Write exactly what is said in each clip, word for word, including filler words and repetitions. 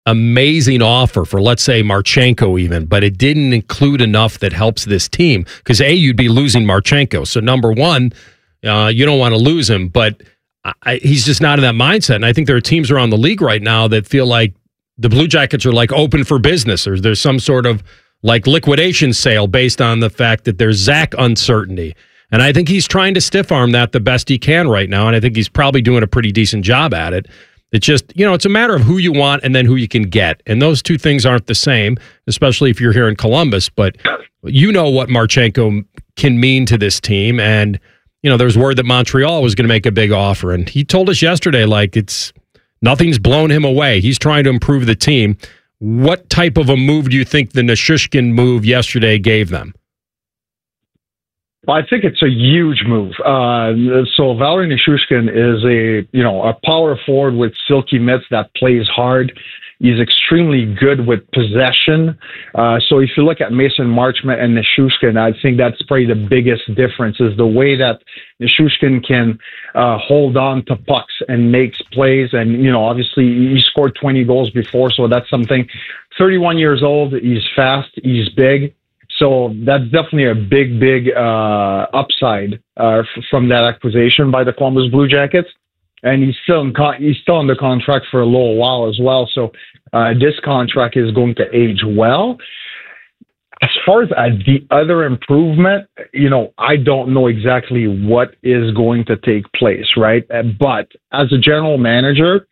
amazing offer for, let's say, Marchenko even, but it didn't include enough that helps this team. Because, A, you'd be losing Marchenko. So, number one, uh, you don't want to lose him, but I, he's just not in that mindset. And I think there are teams around the league right now that feel like the Blue Jackets are like open for business, or there's some sort of like liquidation sale based on the fact that there's Zach uncertainty. And I think he's trying to stiff arm that the best he can right now. And I think he's probably doing a pretty decent job at it. It's just, you know, it's a matter of who you want and then who you can get. And those two things aren't the same, especially if you're here in Columbus. But you know what Marchenko can mean to this team. And, you know, there's word that Montreal was going to make a big offer. And he told us yesterday, like, it's nothing's blown him away. He's trying to improve the team. What type of a move do you think the Nichushkin move yesterday gave them? Well, I think it's a huge move. Uh, so Valeri Nichushkin is a, you know, a power forward with silky mitts that plays hard. He's extremely good with possession. Uh, so if you look at Mason Marchment and Nichushkin, I think that's probably the biggest difference is the way that Nichushkin can uh, hold on to pucks and makes plays. And, you know, obviously he scored twenty goals before, so that's something. thirty-one years old, he's fast, he's big. So that's definitely a big, big uh, upside uh, f- from that acquisition by the Columbus Blue Jackets. And he's still in con- he's still under contract for a little while as well. So uh, this contract is going to age well. As far as uh, the other improvement, you know, I don't know exactly what is going to take place, right? Uh, but as a general manager,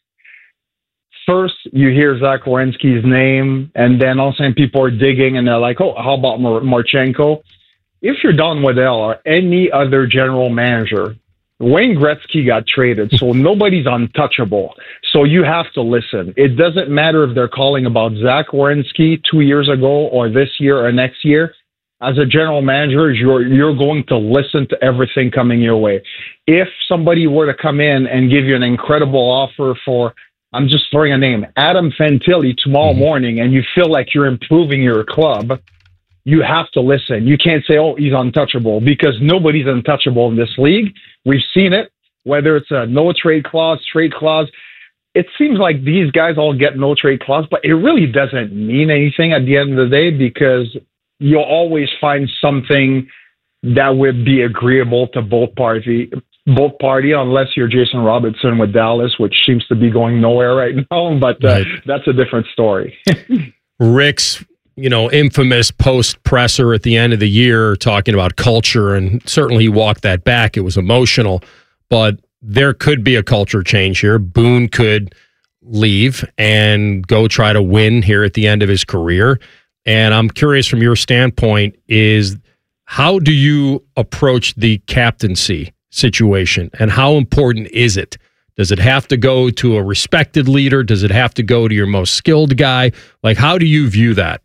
first you hear Zach Werenski's name, and then all of a sudden people are digging, and they're like, oh, how about Mar- Marchenko? If you're Don Waddell or any other general manager, Wayne Gretzky got traded, so nobody's untouchable. So you have to listen. It doesn't matter if they're calling about Zach Werenski two years ago or this year or next year. As a general manager, you're you're going to listen to everything coming your way. If somebody were to come in and give you an incredible offer for, I'm just throwing a name, Adam Fantilli tomorrow mm-hmm. morning, and you feel like you're improving your club, you have to listen. You can't say, oh, he's untouchable, because nobody's untouchable in this league. We've seen it, whether it's a no trade clause, trade clause. It seems like these guys all get no trade clause, but it really doesn't mean anything at the end of the day, because you'll always find something that would be agreeable to both party, both party, unless you're Jason Robertson with Dallas, which seems to be going nowhere right now. But uh, right. that's a different story. Rick's, you know, infamous post presser at the end of the year talking about culture, and certainly he walked that back. It was emotional, but there could be a culture change here. Boone could leave and go try to win here at the end of his career. And I'm curious from your standpoint is how do you approach the captaincy situation, and how important is it? Does it have to go to a respected leader? Does it have to go to your most skilled guy? Like, how do you view that?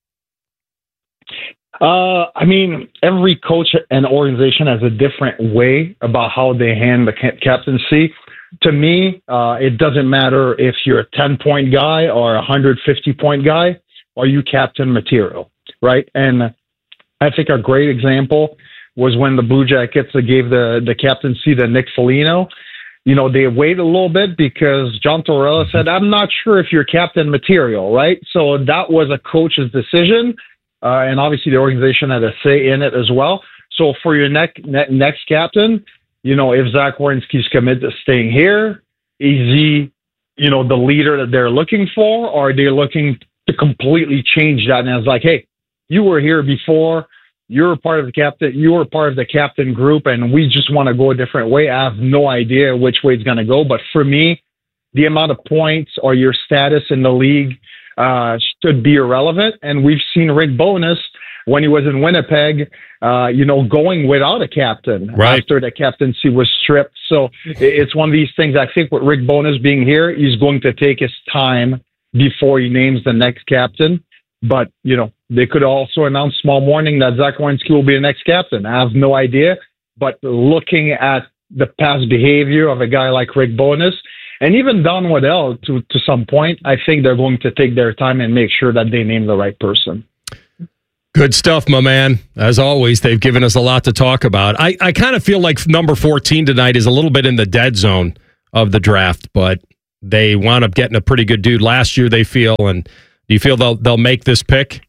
Uh, I mean, every coach and organization has a different way about how they handle the ca- captaincy. To me, uh, it doesn't matter if you're a ten-point guy or a one hundred fifty-point guy, or you captain material, right? And I think a great example was when the Blue Jackets gave the, the captaincy to Nick Foligno. You know, they waited a little bit because John Tortorella said, I'm not sure if you're captain material, right? So that was a coach's decision. Uh, and obviously the organization had a say in it as well. So for your next ne- next captain, you know, if Zach Werenski's committed to staying here, is he, you know, the leader that they're looking for, or are they looking to completely change that? And it's like, hey, you were here before, you're a part of the captain, you were part of the captain group, and we just want to go a different way. I have no idea which way it's going to go. But for me, the amount of points or your status in the league Uh, should be irrelevant. And we've seen Rick Bowness when he was in Winnipeg, uh, you know, going without a captain right. after the captaincy was stripped. So it's one of these things. I think with Rick Bowness being here, he's going to take his time before he names the next captain. But, you know, they could also announce tomorrow morning that Zach Werenski will be the next captain. I have no idea. But looking at the past behavior of a guy like Rick Bowness, and even Don Waddell, to, to some point, I think they're going to take their time and make sure that they name the right person. Good stuff, my man. As always, they've given us a lot to talk about. I, I kind of feel like number fourteen tonight is a little bit in the dead zone of the draft, but they wound up getting a pretty good dude last year, they feel. And do you feel they'll they'll make this pick?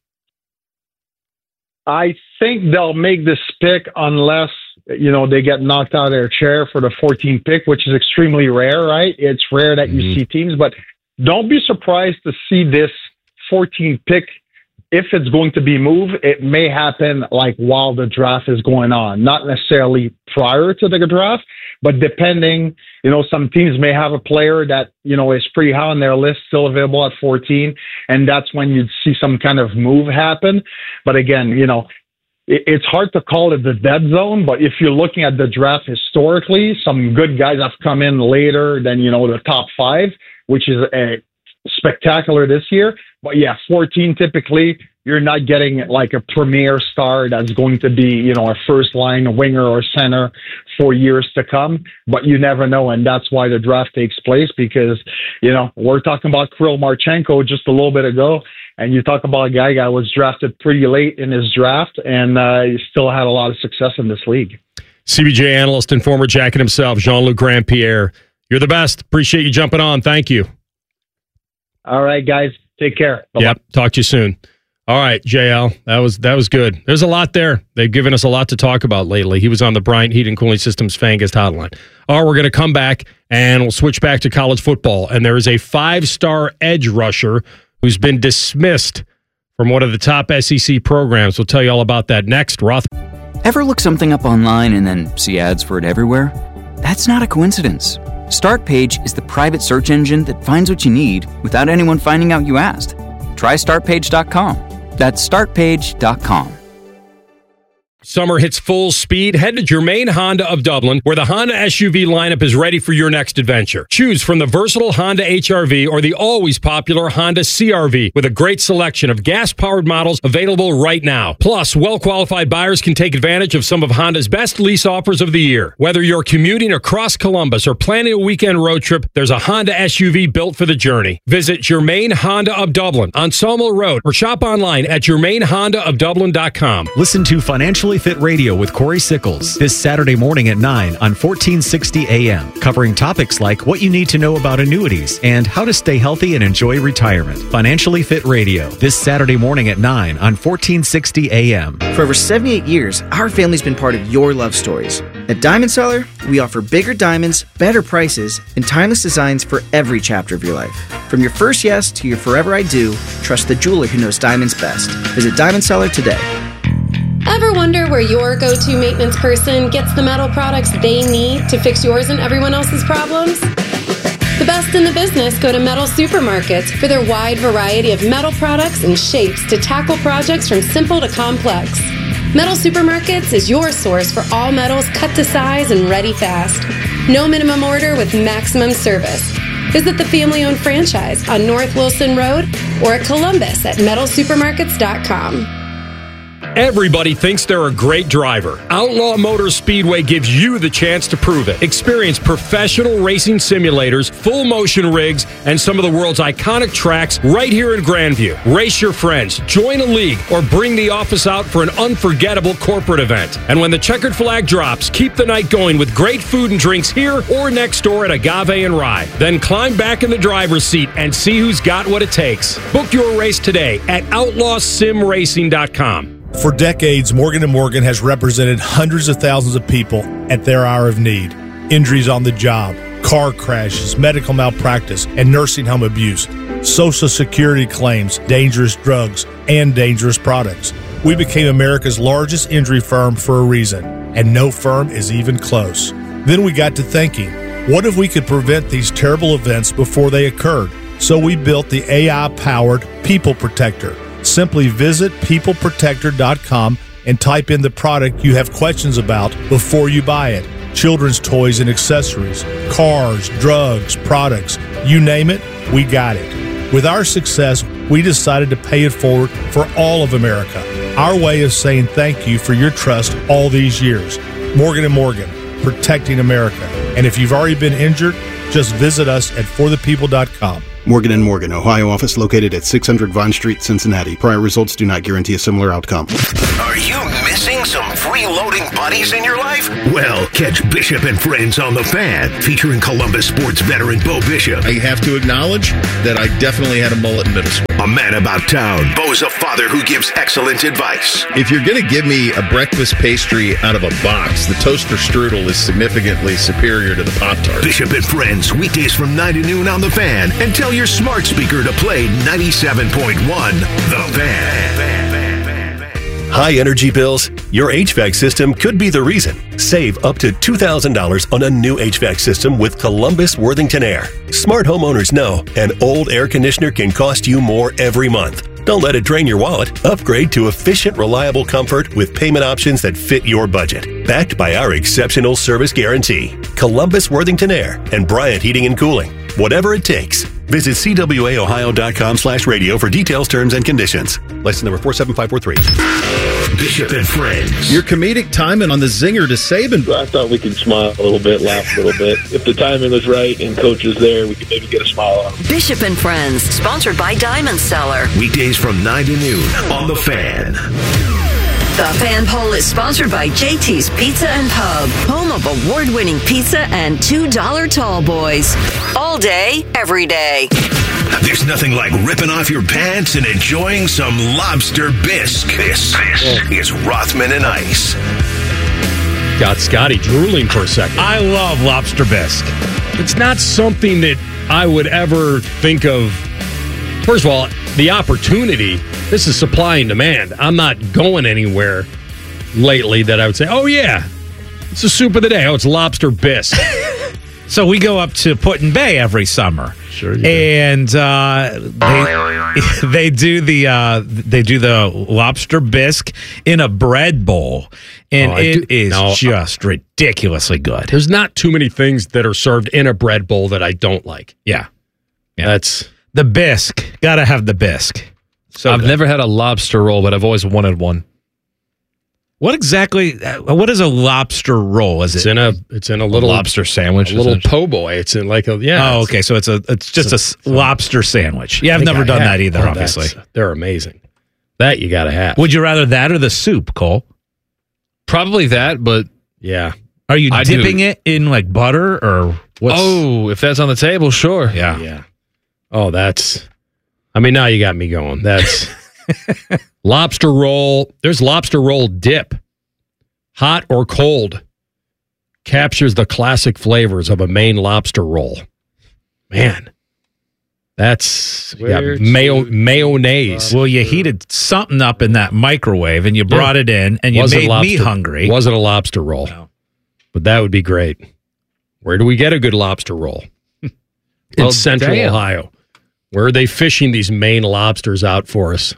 I think they'll make this pick unless, you know, they get knocked out of their chair for the fourteenth pick, which is extremely rare, right? It's rare that you mm-hmm. see teams, but don't be surprised to see this fourteenth pick. If it's going to be moved, it may happen like while the draft is going on, not necessarily prior to the draft, but depending, you know, some teams may have a player that, you know, is pretty high on their list, still available at fourteen, and that's when you'd see some kind of move happen. But again, you know, it, it's hard to call it the dead zone, but if you're looking at the draft historically, some good guys have come in later than, you know, the top five, which is a spectacular this year. But yeah, fourteen, typically you're not getting like a premier star that's going to be, you know, a first line winger or center for years to come, but you never know. And that's why the draft takes place, because, you know, we're talking about Kirill Marchenko just a little bit ago, and you talk about a guy that was drafted pretty late in his draft, and uh, he still had a lot of success in this league. C B J analyst and former Jacket himself, Jean-Luc Grandpierre. You're the best. Appreciate you jumping on. Thank you. All right, guys. Take care. Bye-bye. Yep. Talk to you soon. All right, J L. That was that was good. There's a lot there. They've given us a lot to talk about lately. He was on the Bryant Heat and Cooling Systems Fangast hotline. All right, we're going to come back and we'll switch back to college football. And there is a five-star edge rusher who's been dismissed from one of the top S E C programs. We'll tell you all about that next. Roth. Ever look something up online and then see ads for it everywhere? That's not a coincidence. StartPage is the private search engine that finds what you need without anyone finding out you asked. Try start page dot com. That's start page dot com. Summer hits full speed. Head to Germain Honda of Dublin, where the Honda S U V lineup is ready for your next adventure. Choose from the versatile Honda H R V or the always popular Honda C R V, with a great selection of gas-powered models available right now. Plus, well-qualified buyers can take advantage of some of Honda's best lease offers of the year. Whether you're commuting across Columbus or planning a weekend road trip, there's a Honda S U V built for the journey. Visit Germain Honda of Dublin on Sawmill Road or shop online at germain honda of dublin dot com. Listen to Financially Fit Radio with Corey Sickles this Saturday morning at nine on fourteen sixty A M, covering topics like what you need to know about annuities and how to stay healthy and enjoy retirement. Financially Fit Radio this Saturday morning at nine on fourteen sixty A M. For over seventy-eight years, our family's been part of your love stories. At Diamond Seller, we offer bigger diamonds, better prices, and timeless designs for every chapter of your life. From your first yes to your forever I do, trust the jeweler who knows diamonds best. Visit Diamond Seller today. Ever wonder where your go-to maintenance person gets the metal products they need to fix yours and everyone else's problems? The best in the business go to Metal Supermarkets for their wide variety of metal products and shapes to tackle projects from simple to complex. Metal Supermarkets is your source for all metals cut to size and ready fast. No minimum order with maximum service. Visit the family-owned franchise on North Wilson Road or at Columbus at metal supermarkets dot com. Everybody thinks they're a great driver. Outlaw Motor Speedway gives you the chance to prove it. Experience professional racing simulators, full motion rigs, and some of the world's iconic tracks right here in Grandview. Race your friends, join a league, or bring the office out for an unforgettable corporate event. And when the checkered flag drops, keep the night going with great food and drinks here or next door at Agave and Rye. Then climb back in the driver's seat and see who's got what it takes. Book your race today at outlaw sim racing dot com. For decades, Morgan and Morgan has represented hundreds of thousands of people at their hour of need. Injuries on the job, car crashes, medical malpractice, and nursing home abuse, Social Security claims, dangerous drugs, and dangerous products. We became America's largest injury firm for a reason, and no firm is even close. Then we got to thinking, what if we could prevent these terrible events before they occurred? So we built the A I-powered People Protector. Simply visit people protector dot com and type in the product you have questions about before you buy it. Children's toys and accessories, cars, drugs, products, you name it, we got it. With our success, we decided to pay it forward for all of America. Our way of saying thank you for your trust all these years. Morgan and Morgan, protecting America. And if you've already been injured, just visit us at for the people dot com. Morgan and Morgan, Ohio office located at six hundred Vine Street, Cincinnati. Prior results do not guarantee a similar outcome. Are you missing some freeloading buddies in your life? Well, catch Bishop and Friends on The Fan, featuring Columbus sports veteran Bo Bishop. I have to acknowledge that I definitely had a mullet in middle school. A man about town. Bo's a father who gives excellent advice. If you're going to give me a breakfast pastry out of a box, the toaster strudel is significantly superior to the Pop-Tart. Bishop and Friends, weekdays from nine to noon on The Fan. And tell your smart speaker to play ninety-seven point one The Fan. High energy bills? Your H V A C system could be the reason. Save up to two thousand dollars on a new H V A C system with Columbus Worthington Air. Smart homeowners know an old air conditioner can cost you more every month. Don't let it drain your wallet. Upgrade to efficient, reliable comfort with payment options that fit your budget. Backed by our exceptional service guarantee. Columbus Worthington Air and Bryant Heating and Cooling. Whatever it takes. Visit C W A Ohio dot com slash radio for details, terms, and conditions. License number four seven five four three. Bishop and Friends. Your comedic timing on the zinger to Saban. I thought we could smile a little bit, laugh a little bit. If the timing was right and coach was there, we could maybe get a smile on him. Bishop and Friends, sponsored by Diamond Cellar. Weekdays from nine to noon on The Fan. The Fan Poll is sponsored by J T's Pizza and Pub, home of award-winning pizza and two dollar tall boys. All day, every day. There's nothing like ripping off your pants and enjoying some lobster bisque. This, this is Rothman and Ice. Got Scotty drooling for a second. I love lobster bisque. It's not something that I would ever think of. First of all, the opportunity, this is supply and demand. I'm not going anywhere lately that I would say, oh, yeah, it's the soup of the day. Oh, it's lobster bisque. So we go up to Put-in-Bay every summer. Sure you and uh, they they do the uh, they do the lobster bisque in a bread bowl, and oh, it do, is no, just ridiculously good. There's not too many things that are served in a bread bowl that I don't like. Yeah, yeah. That's the bisque. Gotta have the bisque. So I've good. never had a lobster roll, but I've always wanted one. What exactly? What is a lobster roll? Is it's it in a? It's in a little a lobster sandwich, a little po' boy. It's in like a yeah. Oh, okay. So it's a. It's just it's a, a lobster sandwich. Yeah, I've never I done have. that either. Oh, obviously, they're amazing. That you got to have. Would you rather that or the soup, Cole? Probably that, but yeah. Are you I dipping do. it in like butter or what's? Oh, if that's on the table, sure. Yeah, yeah. Oh, that's. I mean, now you got me going. That's lobster roll. There's lobster roll dip. Hot or cold, captures the classic flavors of a Maine lobster roll. Man, that's yeah, mayo mayonnaise. Well, you heated something up in that microwave and you brought yeah. it in and you was made me hungry. Wasn't a lobster roll, no. But that would be great. Where do we get a good lobster roll? In well, Central damn. Ohio. Where are they fishing these Maine lobsters out for us?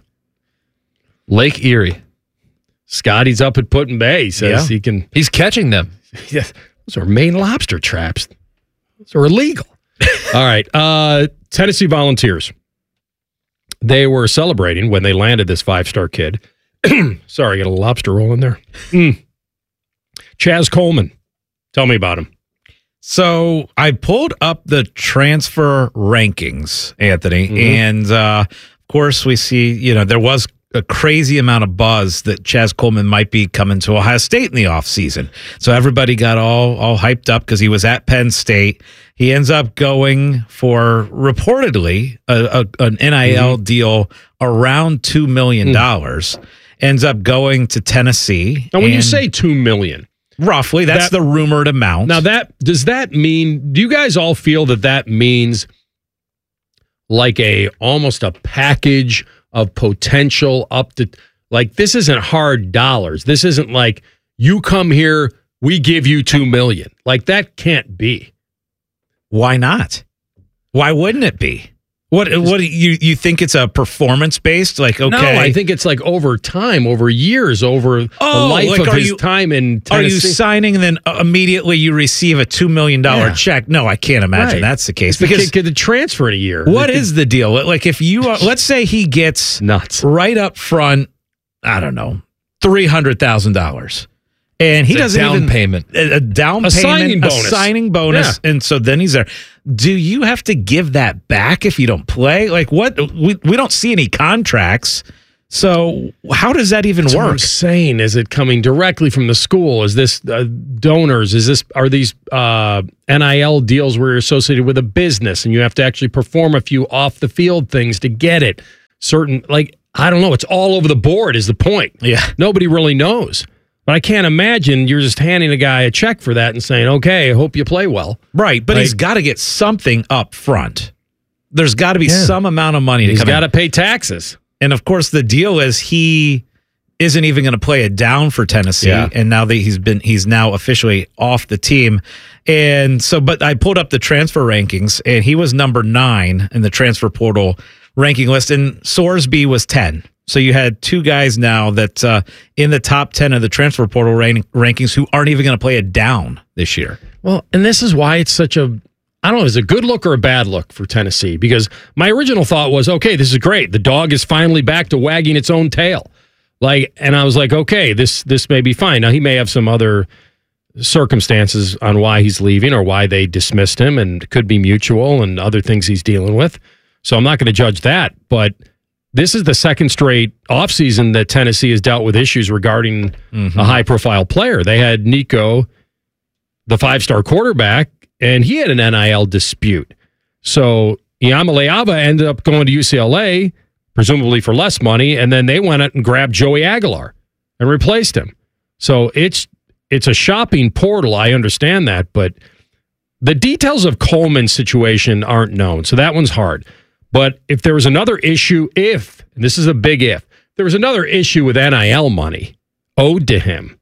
Lake Erie. Scotty's up at Put-in-Bay. He says yeah. he can. He's catching them. Yeah, those are Maine lobster traps. Those are illegal. All right. Uh, Tennessee Volunteers. They were celebrating when they landed this five-star kid. Sorry, got a lobster roll in there. Mm. Chaz Coleman. Tell me about him. So I pulled up the transfer rankings, Anthony, mm-hmm. and uh, of course we see, you know, there was a crazy amount of buzz that Chaz Coleman might be coming to Ohio State in the offseason. So everybody got all all hyped up because he was at Penn State. He ends up going for reportedly a, a, an N I L mm-hmm. deal around two million dollars. Mm-hmm. Ends up going to Tennessee. Now, when you say two million dollars, roughly, that's that, the rumored amount. Now, that does that mean, do you guys all feel that that means like a almost a package of potential up to, like, this isn't hard dollars. This isn't like you come here, we give you two million dollars. Like, that can't be. Why not? Why wouldn't it be? What what you you think it's a performance based? Like, okay, no, I think it's like over time, over years, over oh, the life like of his you, time in Tennessee. Are you signing and then immediately you receive a two million dollar yeah. check? No, I can't imagine right. that's the case. The because kid could transfer in a year. What it is could, the deal? Like, if you are, let's say he gets nuts right up front, I don't know, three hundred thousand dollars. And he It's a doesn't down even payment. a, a down A payment, signing a bonus. signing bonus, and so then he's there. Do you have to give that back if you don't play? Like what? We we don't see any contracts. So how does that even That's work? what I'm saying, is it coming directly from the school? Is this uh, donors? Is this are these uh, N I L deals where you're associated with a business and you have to actually perform a few off the field things to get it? Certain, like, I don't know. It's all over the board is the point. Yeah. Nobody really knows. But I can't imagine you're just handing a guy a check for that and saying, okay, I hope you play well. Right, but Like- he's got to get something up front. There's got to be Yeah. some amount of money to He's come got in. to pay taxes. And of course, the deal is he isn't even going to play it down for Tennessee. Yeah. And now that he's been, he's now officially off the team. And so, but I pulled up the transfer rankings, and he was number nine in the transfer portal ranking list, and Sorsby was ten. So you had two guys now that uh, in the top ten of the transfer portal rank- rankings who aren't even going to play it down this year. Well, and this is why it's such a, I don't know, is it a good look or a bad look for Tennessee? Because my original thought was, okay, this is great. The dog is finally back to wagging its own tail. Like, and I was like, okay, this this may be fine. Now, he may have some other circumstances on why he's leaving or why they dismissed him, and it could be mutual and other things he's dealing with. So I'm not going to judge that. But this is the second straight offseason that Tennessee has dealt with issues regarding Mm-hmm. a high-profile player. They had Nico, the five-star quarterback, and he had an N I L dispute. So Yamaleava ended up going to U C L A, presumably for less money, and then they went out and grabbed Joey Aguilar and replaced him. So it's it's a shopping portal. I understand that, but the details of Coleman's situation aren't known. So that one's hard. But if there was another issue, if, and this is a big if, there was another issue with N I L money owed to him,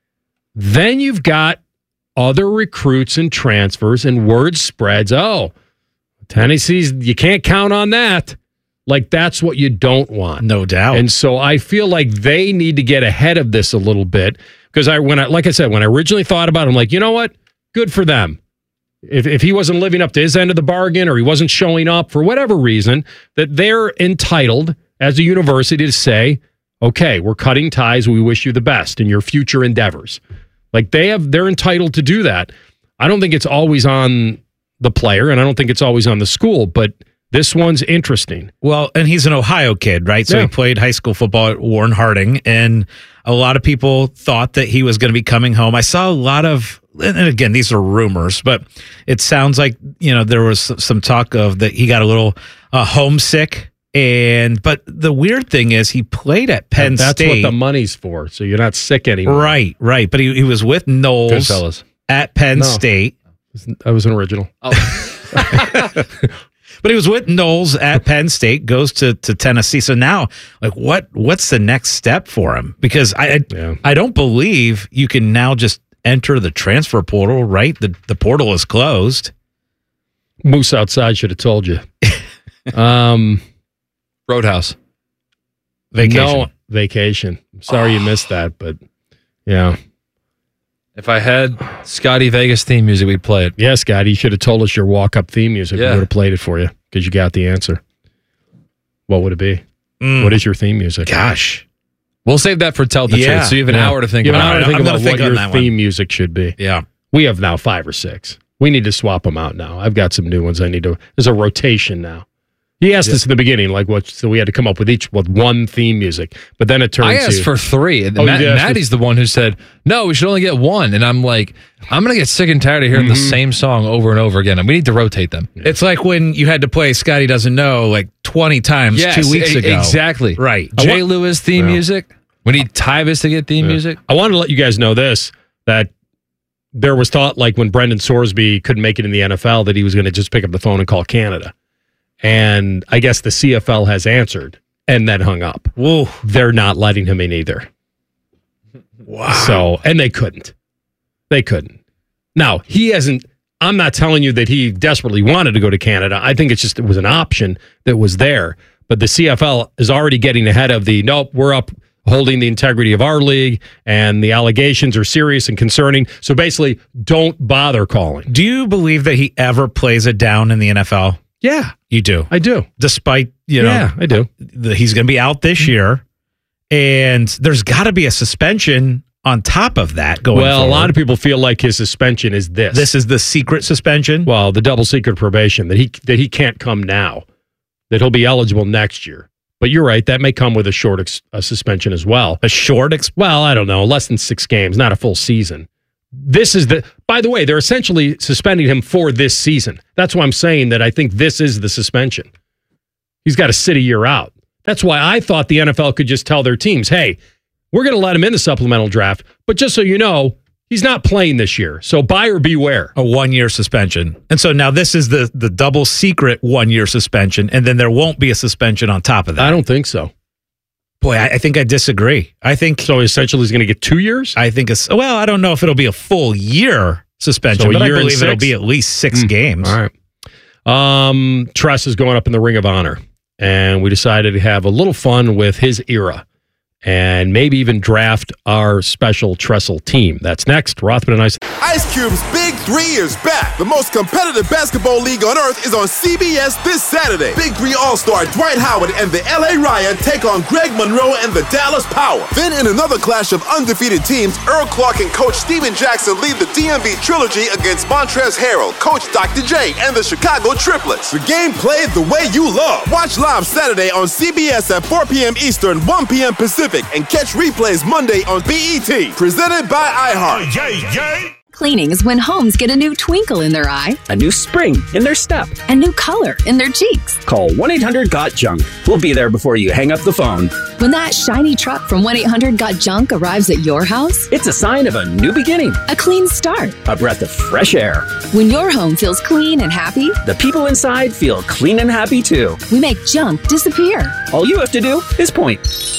then you've got other recruits and transfers, and word spreads. Oh, Tennessee's, you can't count on that. Like, that's what you don't want. No doubt. And so I feel like they need to get ahead of this a little bit, because I, when I, like I said, when I originally thought about it, I'm like, you know what? Good for them. If if he wasn't living up to his end of the bargain, or he wasn't showing up for whatever reason, that they're entitled as a university to say, okay, we're cutting ties. We wish you the best in your future endeavors. Like, they have, they're entitled to do that. I don't think it's always on the player, and I don't think it's always on the school, but this one's interesting. Well, and he's an Ohio kid, right? So Yeah. he played high school football at Warren Harding, and a lot of people thought that he was going to be coming home. I saw a lot of, and again, these are rumors, but it sounds like, you know, there was some talk of that he got a little uh, homesick. And but the weird thing is he played at Penn That's State. what the money's for, so you're not sick anymore. Right, right. But he, he was with Knowles Goodfellas. at Penn No. State. That was an original. But he was with Knowles at Penn State, goes to, to Tennessee. So now, like, what what's the next step for him? Because I I, Yeah. I don't believe you can now just enter the transfer portal, right? The the portal is closed. Moose outside should have told you. um, Roadhouse. Vacation. No, vacation. Sorry you missed that, but yeah. If I had Scotty Vegas theme music, we'd play it. Yeah, Scotty, you should have told us your walk-up theme music. Yeah. We would have played it for you because you got the answer. What would it be? Mm. What is your theme music? Gosh. We'll save that for Tell the Yeah. Truth. So you have an Yeah. hour to think You have an about hour it. to think I'm gonna about think what on your that one. theme music should be. Yeah. We have now five or six. We need to swap them out now. I've got some new ones I need to. There's a rotation now. He asked us in the beginning, like, what? So we had to come up with each with one theme music, but then it turned. I asked to, for three. Oh, Matt, you did ask Maddie's the one who said, no, we should only get one. And I'm like, I'm going to get sick and tired of hearing the same song over and over again. And we need to rotate them. It's like when you had to play Scotty Doesn't Know like twenty times Yes, two weeks e- ago. Exactly. Right. I Jay want- Lewis theme Yeah. music. We need Tyvis to get theme Yeah. music. I wanted to let you guys know this, that there was thought, like, when Brendan Sorsby couldn't make it in the N F L, that he was going to just pick up the phone and call Canada. And I guess the C F L has answered and then hung up. Whoa. They're not letting him in either. Wow. So, and they couldn't. They couldn't. Now, he hasn't, I'm not telling you that he desperately wanted to go to Canada. I think it's just, it was an option that was there. But the C F L is already getting ahead of the, nope, we're up holding the integrity of our league, and the allegations are serious and concerning. So basically, don't bother calling. Do you believe that he ever plays it down in the N F L? Yeah, You do. I do. Despite, you know, Yeah, I do. the, he's going to be out this year, and there's got to be a suspension on top of that going Well, forward. a lot of people feel like his suspension is this. This is the secret suspension? Well, the double secret probation, that he that he can't come now, that he'll be eligible next year. But you're right, that may come with a short ex, a suspension as well. A short? Ex- well, I don't know, less than six games, not a full season. This is the, by the way, they're essentially suspending him for this season. That's why I'm saying that I think this is the suspension. He's got to sit a year out. That's why I thought the N F L could just tell their teams, hey, we're going to let him in the supplemental draft, but just so you know, he's not playing this year. So buyer beware. A one-year suspension. And so now this is the, the double secret one-year suspension, and then there won't be a suspension on top of that. I don't think so. Boy, I, I think I disagree. I think so. Essentially, he's going to get two years. I think it's well. I don't know if it'll be a full year suspension, So a but year I and believe it'll six? be at least six Mm. games. All right. Um, Tress is going up in the Ring of Honor, and we decided to have a little fun with his era, and maybe even draft our special Tressel team. That's next. Rothman and I. Ice Cube's Big Three is back. The most competitive basketball league on earth is on C B S this Saturday. Big Three All-Star Dwight Howard and the L A Riot take on Greg Monroe and the Dallas Power. Then in another clash of undefeated teams, Earl Clark and Coach Steven Jackson lead the D M V Trilogy against Montrezl Harrell, Coach Doctor J, and the Chicago Triplets. The game played the way you love. Watch live Saturday on C B S at four p.m. Eastern, one p.m. Pacific, and catch replays Monday on B E T. Presented by iHeart. Yay, yay. Cleaning is when homes get a new twinkle in their eye, a new spring in their step, a new color in their cheeks. Call one eight hundred got junk. We'll be there before you hang up the phone. When that shiny truck from one eight hundred got junk arrives at your house, it's a sign of a new beginning, a clean start, a breath of fresh air. When your home feels clean and happy, the people inside feel clean and happy too. We make junk disappear. All you have to do is point.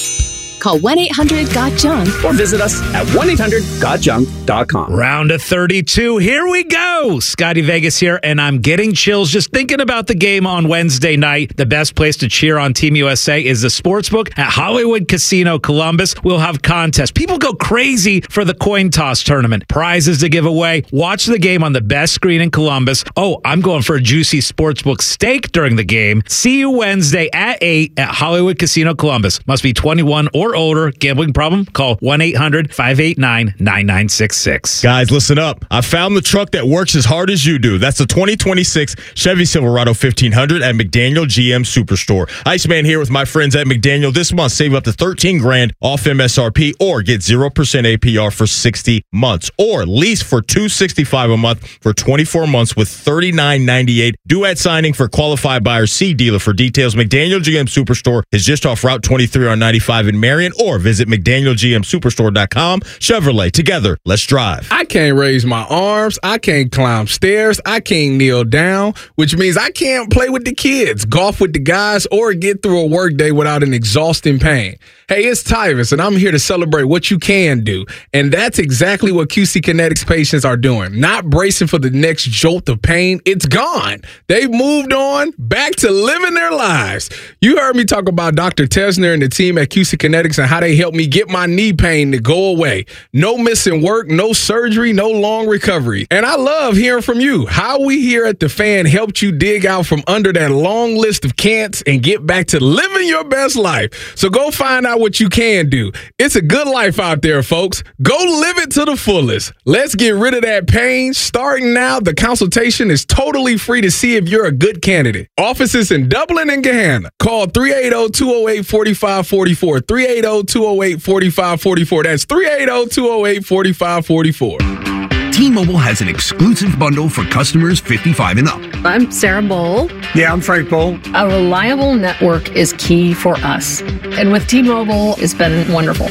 Call one eight hundred got junk or visit us at one eight hundred got junk dot com. Round of thirty-two. Here we go. Scotty Vegas here, and I'm getting chills just thinking about the game on Wednesday night. The best place to cheer on Team U S A is the Sportsbook at Hollywood Casino Columbus. We'll have contests. People go crazy for the coin toss tournament. Prizes to give away. Watch the game on the best screen in Columbus. Oh, I'm going for a juicy Sportsbook steak during the game. See you Wednesday at eight at Hollywood Casino Columbus. Must be twenty-one or older. Gambling problem? Call one eight hundred five eight nine nine nine six six. Guys, listen up. I found the truck that works as hard as you do. That's the twenty twenty-six Chevy Silverado fifteen hundred at McDaniel G M Superstore. Iceman here with my friends at McDaniel. This month, save up to thirteen grand off M S R P or get zero percent A P R for sixty months. Or lease for two hundred sixty-five dollars a month for twenty-four months with thirty-nine ninety-eight. Due at signing for qualified buyer. See dealer for details. McDaniel G M Superstore is just off Route twenty-three on ninety-five in Marion, or visit McDaniel G M Superstore dot com. Chevrolet, together, let's drive. I can't raise my arms. I can't climb stairs. I can't kneel down, which means I can't play with the kids, golf with the guys, or get through a workday without an exhausting pain. Hey, it's Tyvis, and I'm here to celebrate what you can do. And that's exactly what Q C Kinetics patients are doing. Not bracing for the next jolt of pain. It's gone. They've moved on back to living their lives. You heard me talk about Doctor Tesner and the team at Q C Kinetics and how they helped me get my knee pain to go away. No missing work, no surgery, no long recovery. And I love hearing from you. How we here at The Fan helped you dig out from under that long list of can'ts and get back to living your best life. So go find out what you can do. It's a good life out there, folks. Go live it to the fullest. Let's get rid of that pain. Starting now, the consultation is totally free to see if you're a good candidate. Offices in Dublin and Gahanna. Call three eight zero, two zero eight, four five four four. three eight zero, two zero eight, four five four four. That's three eight zero, two zero eight, four five four four. T-Mobile has an exclusive bundle for customers fifty-five and up. I'm Sarah Bowl. Yeah, I'm Frank Bowl. A reliable network is key for us. And with T-Mobile, it's been wonderful.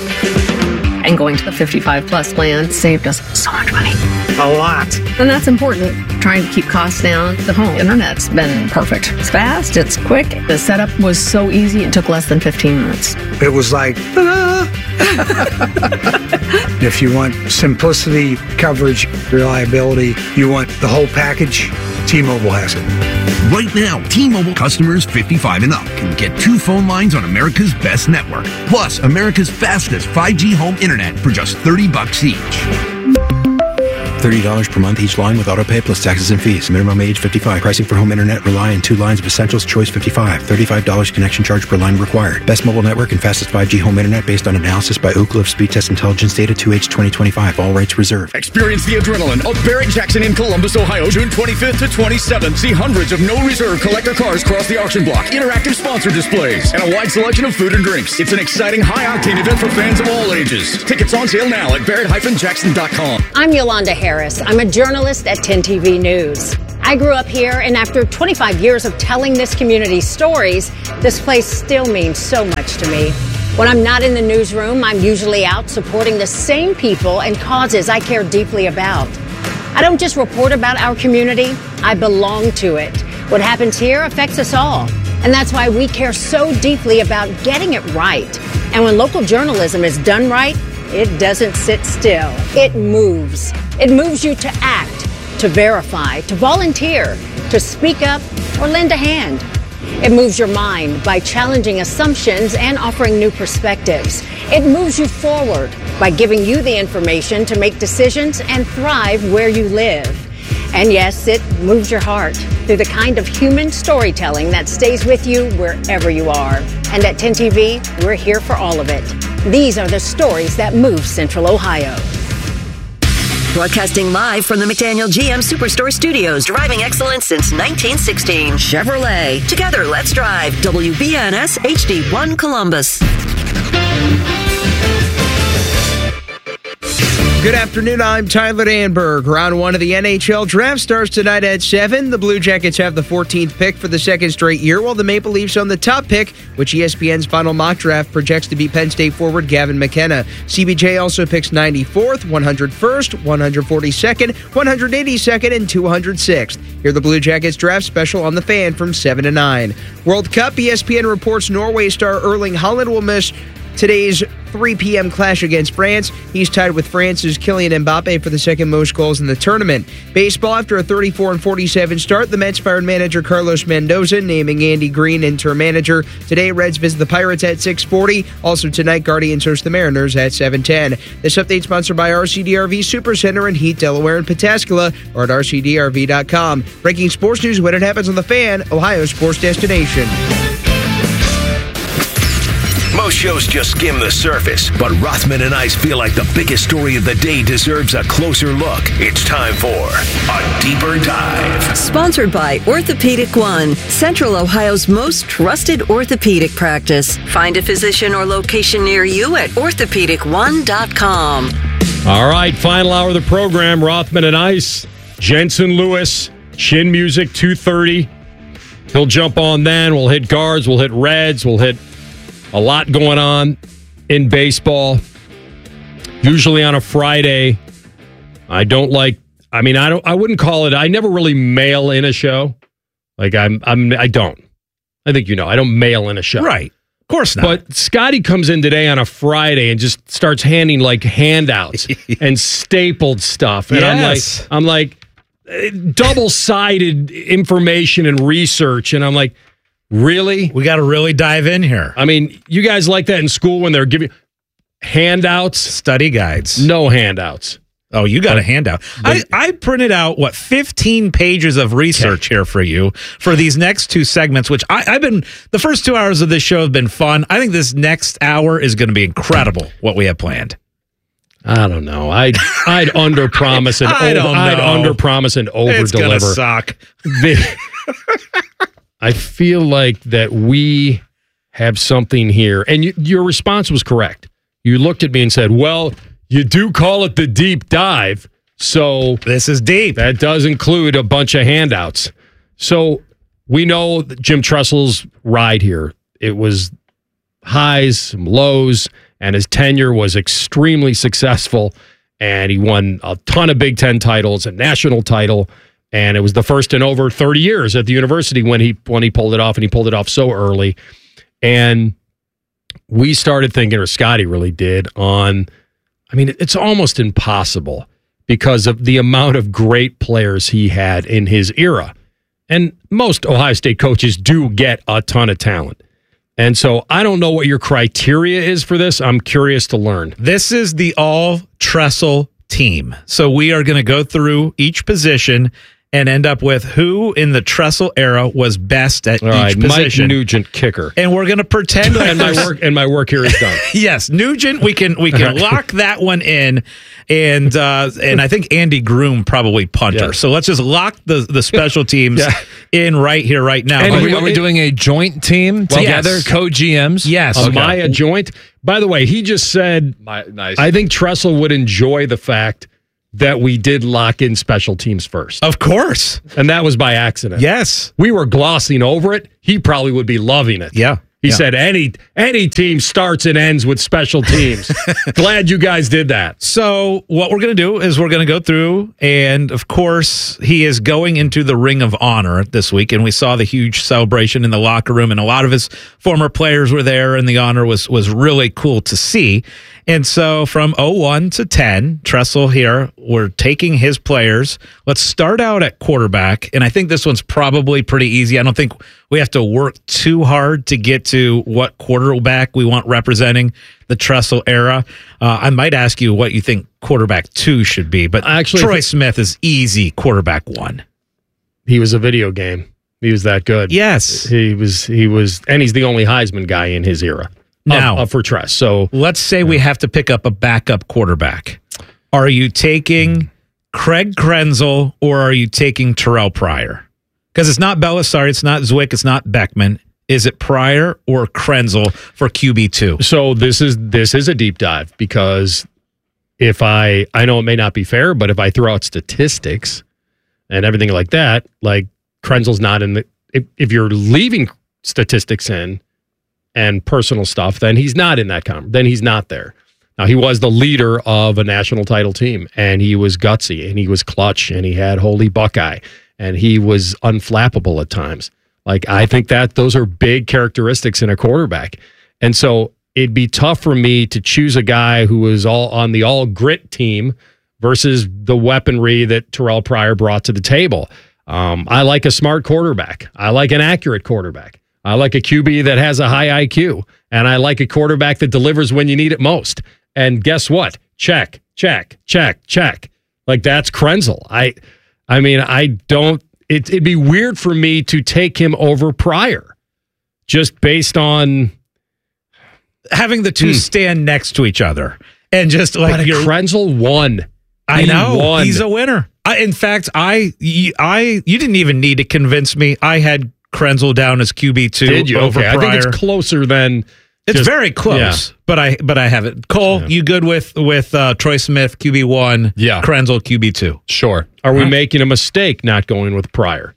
And going to the fifty-five plus plan saved us so much money. A lot. And that's important. Trying to keep costs down. The home internet's been perfect. It's fast, it's quick. The setup was so easy, it took less than fifteen minutes. It was like, ta-da! If you want simplicity, coverage, reliability, you want the whole package, T-Mobile has it. Right now, T-Mobile customers fifty-five and up can get two phone lines on America's best network, plus America's fastest five G home internet for just thirty bucks each. thirty dollars per month each line with autopay plus taxes and fees. Minimum age fifty-five. Pricing for home internet rely on two lines of Essentials Choice fifty-five. thirty-five dollars connection charge per line required. Best mobile network and fastest five G home internet based on analysis by Oak Cliff Speed Test Intelligence Data two H twenty twenty-five. All rights reserved. Experience the adrenaline of Barrett-Jackson in Columbus, Ohio, June twenty-fifth to twenty-seventh. See hundreds of no-reserve collector cars cross the auction block, interactive sponsor displays, and a wide selection of food and drinks. It's an exciting, high-octane event for fans of all ages. Tickets on sale now at barrett dash jackson dot com. I'm Yolanda Harris. I'm a journalist at ten T V News. I grew up here, and after twenty-five years of telling this community's stories, this place still means so much to me. When I'm not in the newsroom, I'm usually out supporting the same people and causes I care deeply about. I don't just report about our community, I belong to it. What happens here affects us all, and that's why we care so deeply about getting it right. And when local journalism is done right, it doesn't sit still. It moves. It moves you to act, to verify, to volunteer, to speak up, or lend a hand. It moves your mind by challenging assumptions and offering new perspectives. It moves you forward by giving you the information to make decisions and thrive where you live. And yes, it moves your heart through the kind of human storytelling that stays with you wherever you are. And at ten T V, we're here for all of it. These are the stories that move Central Ohio. Broadcasting live from the McDaniel G M Superstore Studios. Driving excellence since nineteen sixteen. Chevrolet. Together, let's drive. W B N S H D one Columbus. Good afternoon, I'm Tyler Danberg. Round one of the N H L draft starts tonight at seven. The Blue Jackets have the fourteenth pick for the second straight year, while the Maple Leafs own the top pick, which E S P N's final mock draft projects to be Penn State forward Gavin McKenna. C B J also picks ninety-fourth, one hundred first, one hundred forty-second, one hundred eighty-second, and two hundred sixth. Hear the Blue Jackets draft special on The Fan from seven to nine. World Cup, E S P N reports Norway star Erling Haaland will miss today's three p.m. clash against France. He's tied with France's Kylian Mbappe for the second most goals in the tournament. Baseball, after a thirty-four and forty-seven start, the Mets fired manager Carlos Mendoza, naming Andy Green interim manager. Today, Reds visit the Pirates at six forty. Also tonight, Guardians host the Mariners at seven ten. This update sponsored by R C D R V Supercenter in Heath, Delaware, and Pataskala, or at R C D R V dot com. Breaking sports news when it happens on The Fan, Ohio's sports destination. Most shows just skim the surface, but Rothman and Ice feel like the biggest story of the day deserves a closer look. It's time for a deeper dive. Sponsored by Orthopedic One, Central Ohio's most trusted orthopedic practice. Find a physician or location near you at orthopedic one dot com. All right, final hour of the program. Rothman and Ice, Jensen Lewis, Shin Music, two thirty. He'll jump on then. We'll hit guards. We'll hit Reds. We'll hit a lot going on in baseball. Usually on a Friday, I don't like, I mean, I don't, I wouldn't call it, I never really mail in a show. Like I'm, I'm, I don't. I think you know, I don't mail in a show. Right. Of course not. But Scotty comes in today on a Friday and just starts handing like handouts and stapled stuff. And Yes. I'm like, I'm like, double-sided information and research. And I'm like, really? We got to really dive in here. I mean, you guys like that in school when they're giving handouts? Study guides. No handouts. Oh, you got a handout. I, I printed out, what, fifteen pages of research okay. here for you for these next two segments, which I, I've been, the first two hours of this show have been fun. I think this next hour is going to be incredible, what we have planned. I don't know. I'd I'd under promise and I over, don't I'd know. under promise and over It's deliver. gonna suck. I feel like that we have something here, and you, your response was correct. You looked at me and said, "Well, you do call it the deep dive, so this is deep. That does include a bunch of handouts." So we know that Jim Tressel's ride here. It was highs, some lows. And his tenure was extremely successful, and he won a ton of Big Ten titles, a national title, and it was the first in over thirty years at the university when he when he pulled it off, and he pulled it off so early. And we started thinking, or Scotty really did, on, I mean, it's almost impossible because of the amount of great players he had in his era. And most Ohio State coaches do get a ton of talent. And so I don't know what your criteria is for this. I'm curious to learn. This is the all Tressel team. So we are going to go through each position and end up with who in the Tressel era was best at All each right, position. Mike Nugent, kicker. And we're going to pretend like and my there's- work and my work here is done. Yes, Nugent, we can we can lock that one in, and uh, and I think Andy Groom probably punter. Yes. So let's just lock the the special teams Yeah. in right here, right now. Are we, are we doing a joint team Well, together, yes. co-G Ms? Yes. Am Okay. I a joint? By the way, he just said, My, nice. I think Tressel would enjoy the fact that we did lock in special teams first. Of course. And that was by accident. Yes. We were glossing over it. He probably would be loving it. Yeah. He Yeah. said any any team starts and ends with special teams. Glad you guys did that. So what we're going to do is we're going to go through, and of course, he is going into the Ring of Honor this week, and we saw the huge celebration in the locker room, and a lot of his former players were there, and the honor was was really cool to see. And so from oh one to ten, Tressel here, we're taking his players. Let's start out at quarterback, and I think this one's probably pretty easy. I don't think we have to work too hard to get to what quarterback we want representing the Tressel era. Uh, I might ask you what you think quarterback two should be, but Actually, Troy I thi- Smith is easy quarterback one. He was a video game. He was that good. Yes. He was he was and he's the only Heisman guy in his era. Now- of, of for Tress. So Let's say we have to pick up a backup quarterback. Are you taking Craig Krenzel or are you taking Terrell Pryor? Because it's not Belisari, it's not Zwick, it's not Beckman. Is it Pryor or Krenzel for Q B two? So this is this is a deep dive because if I I know it may not be fair, but if I throw out statistics and everything like that, like Krenzel's not in the if, if you're leaving statistics in and personal stuff, then he's not in that con then he's not there. Now he was the leader of a national title team and he was gutsy and he was clutch and he had holy Buckeye and he was unflappable at times. Like, I think that those are big characteristics in a quarterback. And so it'd be tough for me to choose a guy who was all on the all grit team versus the weaponry that Terrell Pryor brought to the table. Um, I like a smart quarterback. I like an accurate quarterback. I like a Q B that has a high I Q. And I like a quarterback that delivers when you need it most. And guess what? Check, check, check, check. Like, that's Krenzel. I, I mean, I don't. It, it'd be weird for me to take him over Pryor, just based on having the two Hmm. stand next to each other and just like but your Krenzel won. I He know won. he's a winner. I, in fact, I, I, you didn't even need to convince me. I had Krenzel down as Q B two. Did you? Over Okay, I Pryor. think it's closer than. It's just- very close, yeah. but I, but I have it. Cole, you good with with uh, Troy Smith Q B one? Yeah. Krenzel Q B two. Sure. Are we Huh? making a mistake not going with Pryor?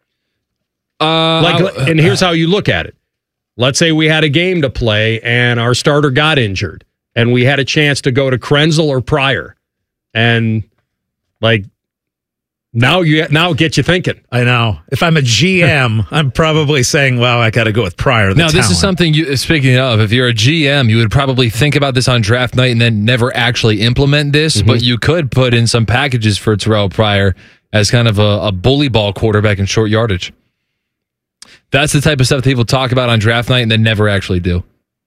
Uh, Like, I- and here's how you look at it. Let's say we had a game to play and our starter got injured, and we had a chance to go to Krenzel or Pryor, and like now you now it gets you thinking. I know. If I'm a G M, I'm probably saying, "Well, I got to go with Pryor." the Now, this is talent. something you, speaking of, if you're a G M, you would probably think about this on draft night and then never actually implement this, Mm-hmm. but you could put in some packages for Terrell Pryor as kind of a, a bully ball quarterback in short yardage. That's the type of stuff that people talk about on draft night and then never actually do.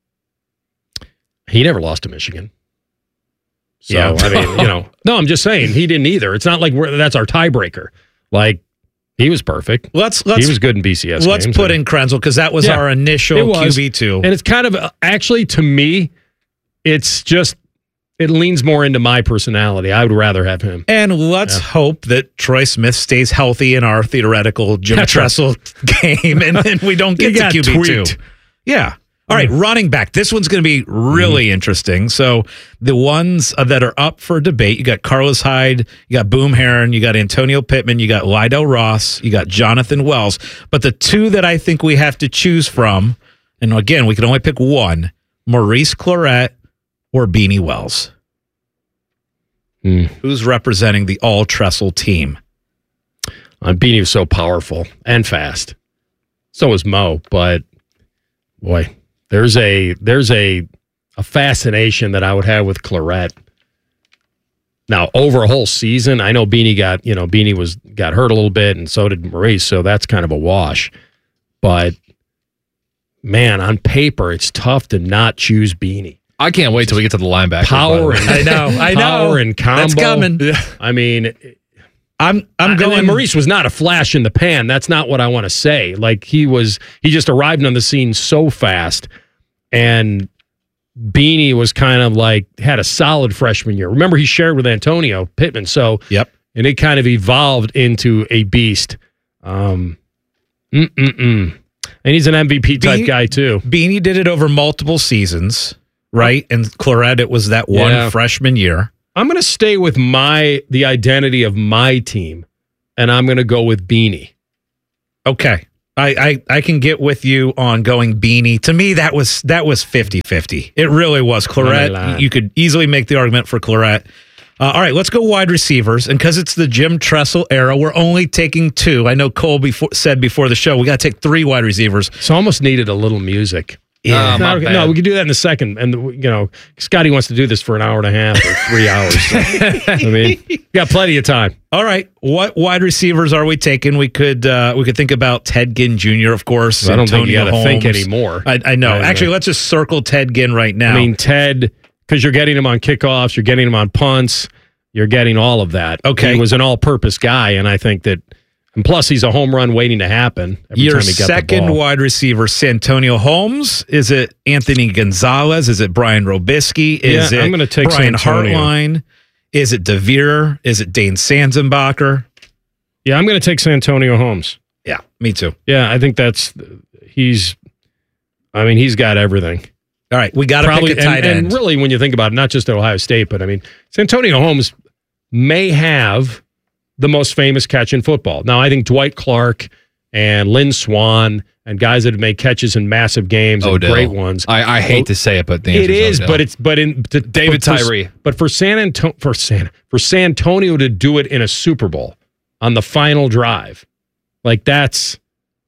He never lost to Michigan. So, Yeah. I mean, you know, no, I'm just saying he didn't either. It's not like we're, that's our tiebreaker. Like, he was perfect. Let's let's he was good in B C S. let's games. put in Krenzel because that was Yeah, our it initial was. Q B two. And it's kind of, uh, actually, to me, it's just, it leans more into my personality. I would rather have him. And let's Yeah. hope that Troy Smith stays healthy in our theoretical Jim That's right. Tressel game, and then we don't He get to got Q B two. tweaked. Yeah. All right, running back. This one's going to be really Mm-hmm. interesting. So the ones uh, that are up for debate, you got Carlos Hyde, you got Boom Herron, you got Antonio Pittman, you got Lydell Ross, you got Jonathan Wells. But the two that I think we have to choose from, and again, we can only pick one, Maurice Clarett or Beanie Wells. Mm. Who's representing the all Tressel team? Uh, Beanie was so powerful and fast. So was Mo, but boy, there's a there's a a fascination that I would have with Clarett. Now, over a whole season, I know Beanie got, you know, Beanie was got hurt a little bit, and so did Maurice, so that's kind of a wash. But man, on paper, it's tough to not choose Beanie. I can't wait till we get to the linebackers. Power and I know, I know. Power and combo. That's coming. I mean, I'm I'm going. And Maurice was not a flash in the pan. That's not what I want to say. Like he was, he just arrived on the scene so fast, and Beanie was kind of like had a solid freshman year. Remember, he shared with Antonio Pittman. So yep, and it kind of evolved into a beast. Um, mm-mm-mm. And he's an M V P type Beanie, guy too. Beanie did it over multiple seasons, right? And Claret, it was that one Yeah. freshman year. I'm going to stay with my the identity of my team, and I'm going to go with Beanie. Okay. I, I, I can get with you on going Beanie. To me, that was that was fifty-fifty. It really was. Claret, you could easily make the argument for Claret. Uh, all right, let's go wide receivers. And because it's the Jim Tressel era, we're only taking two. I know Cole before, said before the show, we got to take three wide receivers. So almost needed a little music. Yeah. Uh, no, no, we can do that in a second. And, you know, Scotty wants to do this for an hour and a half or three hours. So, I mean, we got plenty of time. All right. What wide receivers are we taking? We could uh, we could think about Ted Ginn Junior, of course. I don't think you Antonio got to think Holmes. anymore. I, I know. I know. Actually, let's just circle Ted Ginn right now. I mean, Ted, because you're getting him on kickoffs, you're getting him on punts, you're getting all of that. Okay. He was an all-purpose guy, and I think that, and plus he's a home run waiting to happen every Your time he got the second ball. wide receiver, Santonio Holmes. Is it Anthony Gonzalez? Is it Brian Robisky? Is Yeah, it I'm gonna take Brian Santonio. Hartline? Is it DeVere? Is it Dane Sanzenbacher? Yeah, I'm going to take Santonio Holmes. Yeah, me too. Yeah, I think that's, he's, I mean, he's got everything. All right, we got to Probably, pick a tight and, end. and really, when you think about it, not just at Ohio State, but I mean, Santonio Holmes may have the most famous catch in football. Now, I think Dwight Clark and Lynn Swan and guys that have made catches in massive games and Odell. great ones. I, I hate to say it, but the It answer is, Odell. but it's but in to, David but for- Tyree. But for San Antonio, for San for Santonio to do it in a Super Bowl on the final drive, like that's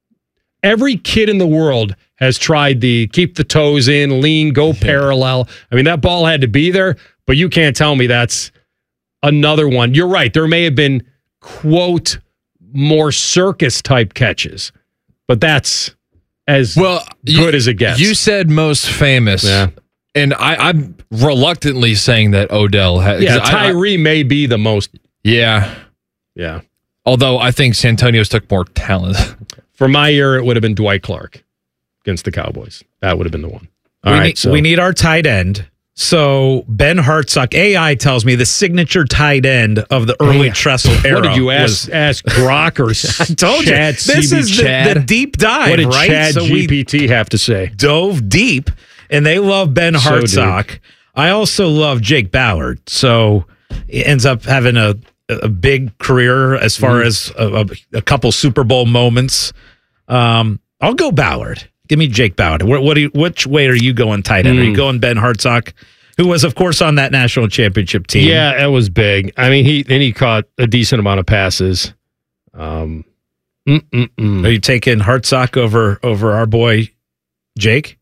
every kid in the world has tried the keep the toes in, lean, go parallel. I mean, that ball had to be there, but you can't tell me that's another one. You're right. There may have been quote more circus type catches, but that's as well good you, as it gets. You said most famous. Yeah. And I, I'm reluctantly saying that Odell has. Yeah, I- Tyree may be the most. Yeah. Yeah. Although I think Santonio's took more talent. For my year, it would have been Dwight Clark against the Cowboys. That would have been the one. All we, right, need, so we need our tight end. So Ben Hartsock, A I tells me the signature tight end of the early Tressel era. What did you ask? was- ask Brock or I told Chad you. This C B is the, Chad? the deep dive, What did right? Chad So we G P T have to say? dove deep, and they love Ben So Hartsock. I also love Jake Ballard. So he ends up having a a big career as far Mm. as a, a, a couple Super Bowl moments. Um, I'll go Ballard. Give me Jake Ballard. What, what do you, which way are you going tight end? Are you Mm. going Ben Hartsock, who was, of course, on that national championship team? Yeah, it was big. I mean, he then he caught a decent amount of passes. Um, mm-mm-mm. Are you taking Hartsock over over our boy Jake?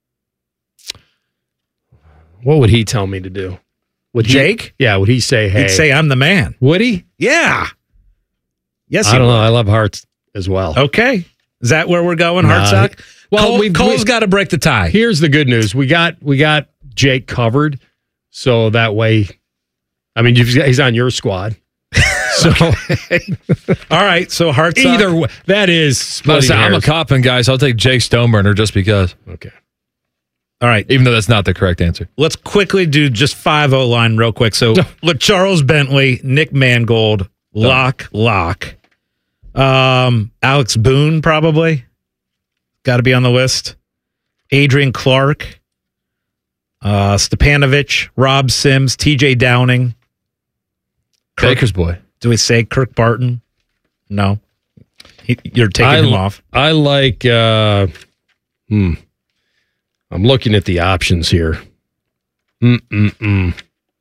What would he tell me to do? Would he- Jake? Yeah, would he say, hey? He'd say, I'm the man. Would he? Yeah. Yes, I he don't know. would. I love Hearts as well. Okay. Is that where we're going, Nah, Hartsock? well, Cole, we've- Cole's we- got to break the tie. Here's the good news. We got we got Jake covered, so that way, I mean, you've, he's on your squad. So all right, so Hartsock. either way, that is splitting Listen, I'm a hairs. Coppin guy, so I'll take Jake Stoneburner just because. Okay. All right. Even though that's not the correct answer. Let's quickly do just five oh line real quick. So, look, Charles Bentley, Nick Mangold, Lock, Lock. Um, Alex Boone, probably. Got to be on the list. Adrian Clark. Uh, Stepanovich, Rob Sims, T J Downing. Kirk- Baker's boy. Do we say Kirk Barton? No. He, you're taking I, him off. I like. Uh, hmm. I'm looking at the options here. Mm-mm-mm.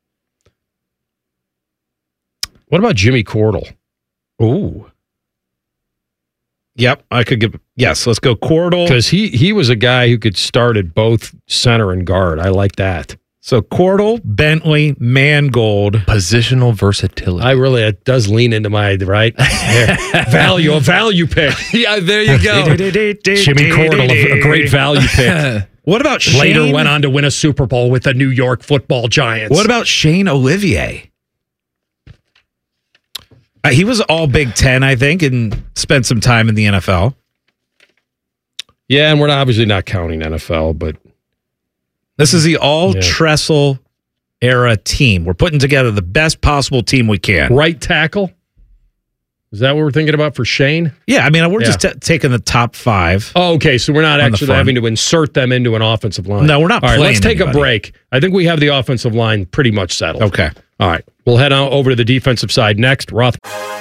What about Jimmy Cordell? Ooh. Yep, I could give. Yes, let's go Cordell. Because he he was a guy who could start at both center and guard. I like that. So Cordell, Bentley, Mangold. Positional versatility. I really, it does lean into my, right? value, a value pick. Yeah, there you go. Jimmy Cordell, a, a great value pick. What about Later Shane? went on to win a Super Bowl with the New York Football Giants. What about Shane Olivier? Uh, he was all Big Ten, I think, and spent some time in the N F L. Yeah, and we're not, obviously not counting N F L, but this is the all Yeah. Tressel era team. We're putting together the best possible team we can. Right tackle? Is that what we're thinking about for Shane? Yeah, I mean, we're Yeah. just t- taking the top five. Oh, okay, so we're not on the actually front. having to insert them into an offensive line. No, we're not All right, let's playing take anybody. a break. I think we have the offensive line pretty much settled. Okay. All right. We'll head on over to the defensive side next. Roth.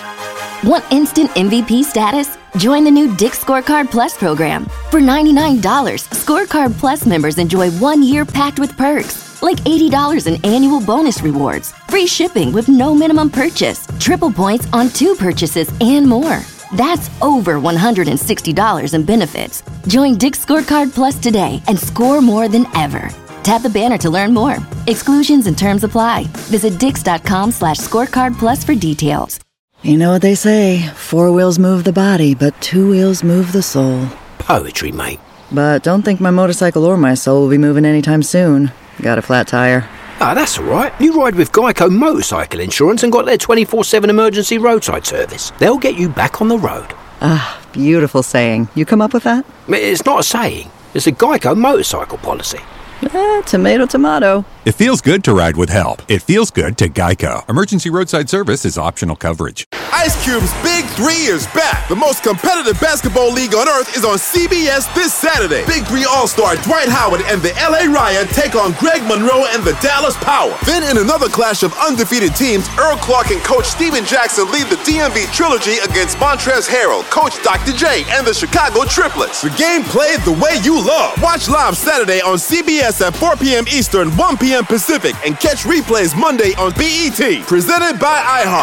Want instant M V P status? Join the new Dick's Scorecard Plus program. For ninety-nine dollars, Scorecard Plus members enjoy one year packed with perks, like eighty dollars in annual bonus rewards, free shipping with no minimum purchase, triple points on two purchases, and more. That's over one hundred sixty dollars in benefits. Join Dick's Scorecard Plus today and score more than ever. Tap the banner to learn more. Exclusions and terms apply. Visit dix.com slash scorecard plus for details. You know what they say, four wheels move the body, but two wheels move the soul. Poetry, mate. But don't think my motorcycle or my soul will be moving anytime soon. Got a flat tire. Ah, that's all right. You ride with Geico Motorcycle Insurance and got their twenty-four seven emergency roadside service. They'll get you back on the road. Ah, beautiful saying. You come up with that? It's not a saying. It's a Geico motorcycle policy. Eh, tomato, tomato. It feels good to ride with help. It feels good to Geico. Emergency roadside service is optional coverage. Ice Cube's Big Three is back. The most competitive basketball league on earth is on C B S this Saturday. Big Three All-Star Dwight Howard and the L A Riot take on Greg Monroe and the Dallas Power. Then in another clash of undefeated teams, Earl Clark and Coach Steven Jackson lead the D M V Trilogy against Montrezl Harrell, Coach Doctor J, and the Chicago Triplets. The game played the way you love. Watch live Saturday on C B S at four p.m. Eastern, one p.m. Pacific, and catch replays Monday on B E T. Presented by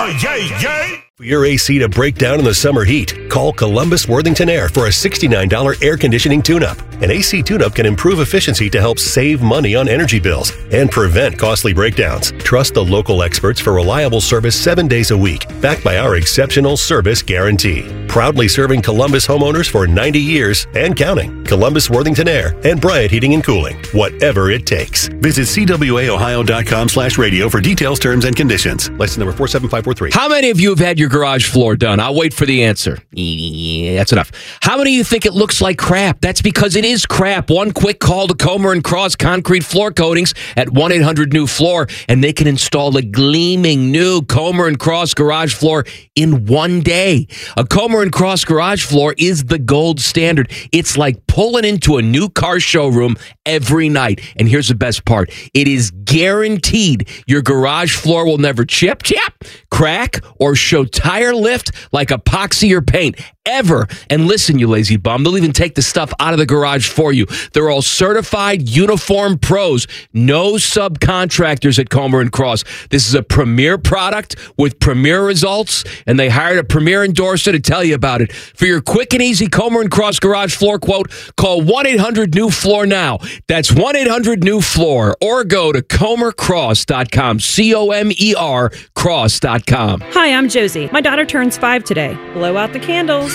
iHeart. For your A C to break down in the summer heat, call Columbus Worthington Air for a sixty-nine dollars air conditioning tune-up. An A C tune-up can improve efficiency to help save money on energy bills and prevent costly breakdowns. Trust the local experts for reliable service seven days a week, backed by our exceptional service guarantee. Proudly serving Columbus homeowners for ninety years and counting. Columbus Worthington Air and Bryant Heating and Cooling. Whatever it takes. Visit C W A Ohio dot com slash radio for details, terms, and conditions. License number four seven five four three. How many of you have had your garage floor done? I'll wait for the answer. Yeah, that's enough. How many of you think it looks like crap? That's because it is crap. One quick call to Comer and Cross Concrete Floor Coatings at one eight hundred new floor, and they can install a gleaming new Comer and Cross garage floor in one day. A Comer and Cross garage floor is the gold standard. It's like pulling into a new car showroom every night. And here's the best part. It is guaranteed your garage floor will never chip, chip, crack, or show tire lift like epoxy or paint ever. And listen, you lazy bum, they'll even take the stuff out of the garage for you. They're all certified uniform pros, no subcontractors at Comer and Cross. This is a premier product with premier results, and they hired a premier endorser to tell you about it. For your quick and easy Comer and Cross garage floor quote, call one eight hundred new floor now. That's one eight hundred new floor, or go to comer cross dot com, C O M E R cross dot com. Hi, I'm Josie. My daughter turns five today. Blow out the candles.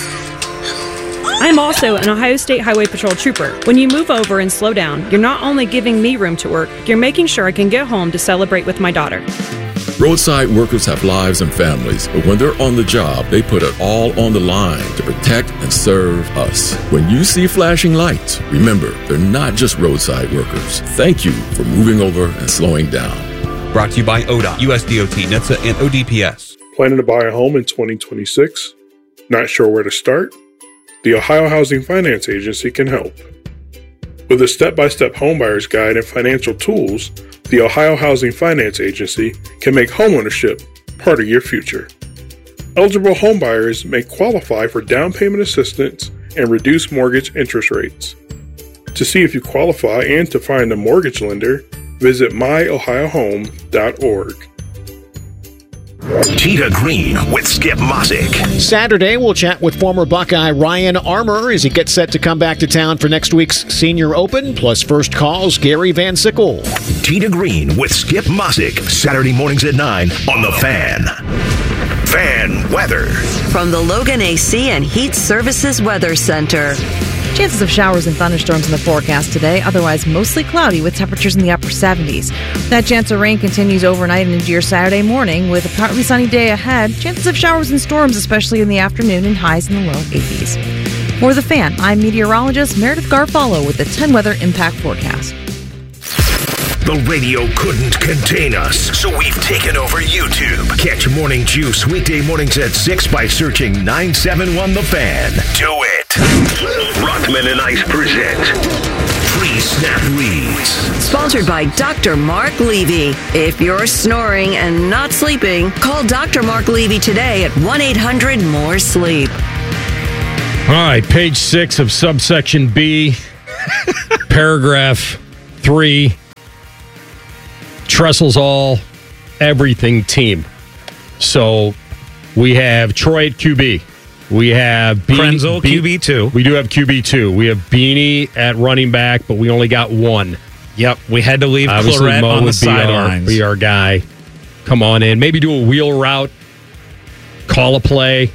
I'm also an Ohio State Highway Patrol trooper. When you move over and slow down, you're not only giving me room to work, you're making sure I can get home to celebrate with my daughter. Roadside workers have lives and families, but when they're on the job, they put it all on the line to protect and serve us. When you see flashing lights, remember, they're not just roadside workers. Thank you for moving over and slowing down. Brought to you by O D O T, U S D O T, N H T S A, and O D P S. Planning to buy a home in twenty twenty-six? Not sure where to start? The Ohio Housing Finance Agency can help. With a step-by-step homebuyer's guide and financial tools, the Ohio Housing Finance Agency can make homeownership part of your future. Eligible homebuyers may qualify for down payment assistance and reduced mortgage interest rates. To see if you qualify and to find a mortgage lender, visit my ohio home dot org. Tee to Green with Skip Mossick. Saturday, we'll chat with former Buckeye Ryan Armour as he gets set to come back to town for next week's Senior Open, plus First Call's Gary Van Sickle. Tee to Green with Skip Mossick, Saturday mornings at nine on The Fan. Fan weather. From the Logan A C and Heat Services Weather Center. Chances of showers and thunderstorms in the forecast today. Otherwise, mostly cloudy with temperatures in the upper seventies. That chance of rain continues overnight and into your Saturday morning with a partly sunny day ahead. Chances of showers and storms, especially in the afternoon, and highs in the low eighties. For The Fan, I'm meteorologist Meredith Garfalo with the ten Weather Impact Forecast. The radio couldn't contain us, so we've taken over YouTube. Catch Morning Juice weekday mornings at six by searching nine seven one The Fan. Do it. Rothman and Ice present Pre-Snap Reads. Sponsored by Doctor Mark Levy. If you're snoring and not sleeping, call Doctor Mark Levy today at one eight hundred more sleep. All right, page six of subsection B, paragraph three. Trestles all everything team. So we have Troy at Q B. We have Be- Krenzel, Be- Q B two. We do have Q B two. We have Beanie at running back, but we only got one. Yep, we had to leave Obviously, Clarett Mo on the would be our, sidelines. be our guy. Come on in. Maybe do a wheel route, call a play.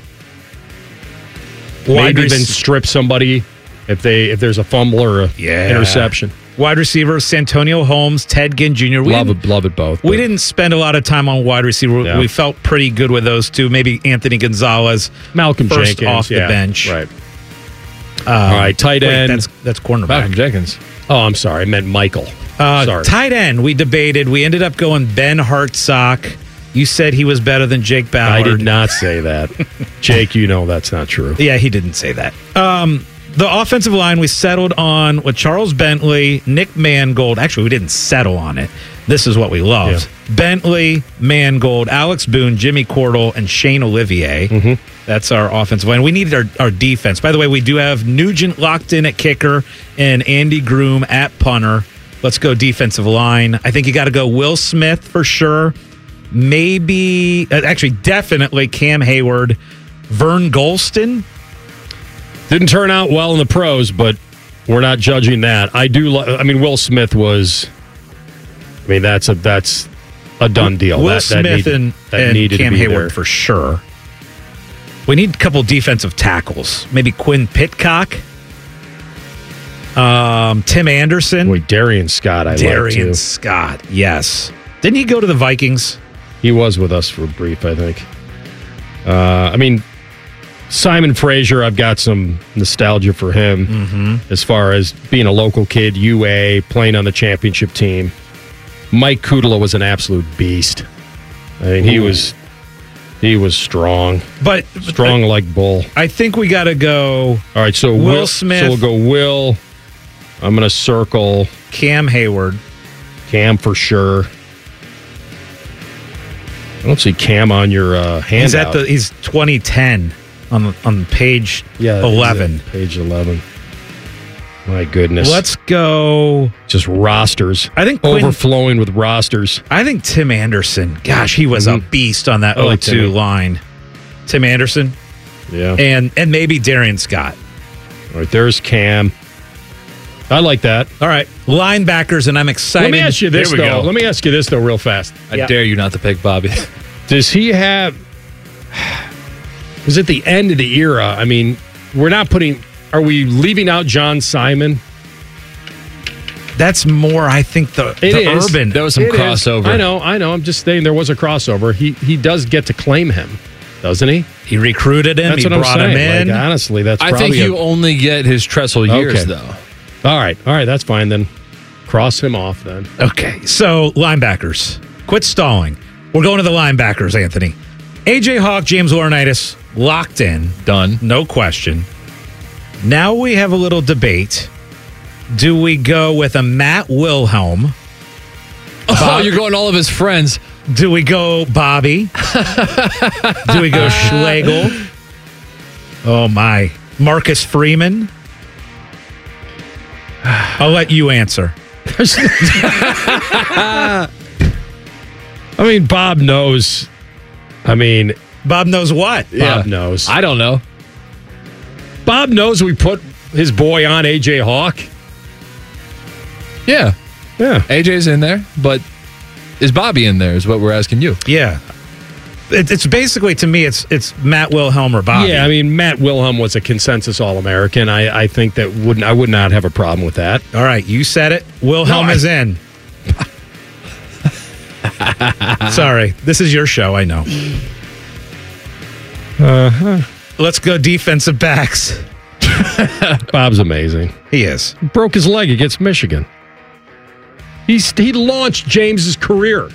Wide Maybe rec- even strip somebody if they if there's a fumble or a Yeah. interception. Wide receivers, Santonio Holmes, Ted Ginn Junior We Love didn't- it, love it both. We didn't spend a lot of time on wide receiver. Yeah. We felt pretty good with those two. Maybe Anthony Gonzalez, Malcolm first Jenkins off the yeah, bench. Right. Um, All right, tight wait, end. that's that's cornerback. Malcolm Jenkins. Oh, I'm sorry. I meant Michael. Uh, sorry. Tight end. We debated. We ended up going Ben Hartsock. You said he was better than Jake Ballard. I did not say that. Jake, you know that's not true. Yeah, he didn't say that. Um, the offensive line, we settled on with Charles Bentley, Nick Mangold. Actually, we didn't settle on it. This is what we loved. Yeah. Bentley, Mangold, Alex Boone, Jimmy Cordell, and Shane Olivier. Mm-hmm. That's our offensive line. We needed our, our defense. By the way, we do have Nugent locked in at kicker and Andy Groom at punter. Let's go defensive line. I think you got to go Will Smith for sure. Maybe, uh, actually, definitely Cam Hayward, Vern Golston. Didn't turn out well in the pros, but we're not judging that. I do. Li- I mean, Will Smith was. I mean, that's a that's a done deal. Will that, Smith that needed, and, that and needed Cam to be Hayward there. for sure. We need a couple defensive tackles. Maybe Quinn Pitcock. Um, Tim Anderson. Wait, Darian Scott. I Darian like too. Scott. Yes. Didn't he go to the Vikings? He was with us for a brief, I think. Uh, I mean, Simon Frazier, I've got some nostalgia for him Mm-hmm. as far as being a local kid, U A, playing on the championship team. Mike Kudla was an absolute beast. I mean, he Ooh. was he was strong, But strong like bull. I think we got to go All right, so Will Will, Smith. So we'll go Will. I'm going to circle Cam Hayward. Cam for sure. I don't see Cam on your uh, handout. He's at the he's twenty ten on on page yeah, eleven. he's at Page eleven. My goodness. Let's go. Just rosters. I think Quinn- overflowing with rosters. I think Tim Anderson. Gosh, he was Mhm. a beast on that I like oh two Timmy. line. Tim Anderson. Yeah. And and maybe Darian Scott. All right, there's Cam. I like that. All right, linebackers, and I'm excited. Let me ask you this There we though. go. Let me ask you this though, real fast. I Yeah. dare you not to pick Bobby. Does he have? Because at the end of the era, I mean, we're not putting. Are we leaving out John Simon? That's more, I think, the, It the is. urban. There was some It is. crossover. I know, I know. I'm just saying there was a crossover. He he does get to claim him, doesn't he? He recruited him. That's he what I'm brought him saying. in. Like, honestly, that's. I probably think you a- only get his Tressel years, Okay. though. All right, all right. That's fine then. Cross him off then. Okay, so linebackers. Quit stalling. We're going to the linebackers, Anthony. A J Hawk, James Laurinaitis, locked in. Done. No question. Now we have a little debate. Do we go with a Matt Wilhelm? Oh, Bob- you're going all of his friends. Do we go Bobby? Do we go Schlegel? Oh, my. Marcus Freeman? I'll let you answer. I mean, Bob knows. I mean, Bob knows what? Bob Yeah. knows. I don't know. Bob knows we put his boy on A J Hawk. Yeah. Yeah. A J's in there, but is Bobby in there is what we're asking you. Yeah. It, it's basically, to me, it's it's Matt Wilhelm or Bobby. Yeah, I mean, Matt Wilhelm was a consensus All-American. I, I think that wouldn't I would not have a problem with that. All right, you said it. Wilhelm No, I- is in. Sorry, this is your show, I know. Uh-huh. Let's go defensive backs. Bob's amazing. He is. Broke his leg against Michigan. He's He launched James's career.